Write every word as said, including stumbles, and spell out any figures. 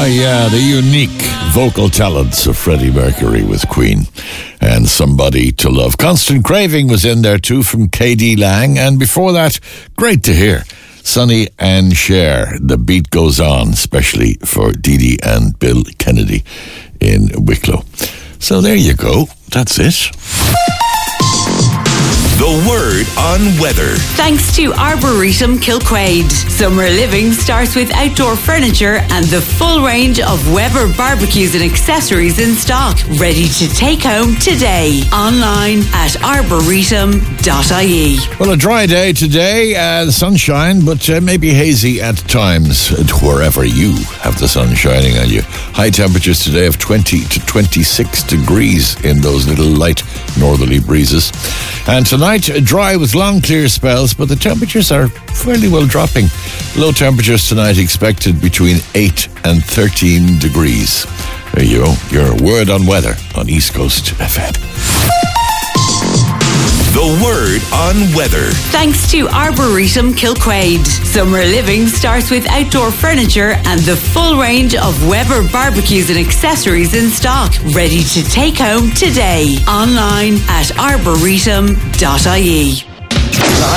yeah, the unique vocal talents of Freddie Mercury with Queen and Somebody to Love. Constant Craving was in there too from K D Lang, and before that, great to hear, Sonny and Cher, The Beat Goes On, especially for Dee Dee and Bill Kennedy in Wicklow. So there you go, that's it. The Word on Weather. Thanks to Arboretum Kilquade. Summer living starts with outdoor furniture and the full range of Weber barbecues and accessories in stock. Ready to take home today. Online at arboretum dot I E. Well, a dry day today, uh, sunshine, but uh, maybe hazy at times wherever you have the sun shining on you. High temperatures today of twenty to twenty-six degrees in those little light northerly breezes. And tonight, dry with long clear spells, but the temperatures are fairly well dropping. Low temperatures tonight expected between eight and thirteen degrees. There you go, your Word on Weather on East Coast F M. The Word on Weather. Thanks to Arboretum Kilquade. Summer living starts with outdoor furniture and the full range of Weber barbecues and accessories in stock. Ready to take home today. Online at arboretum dot I E.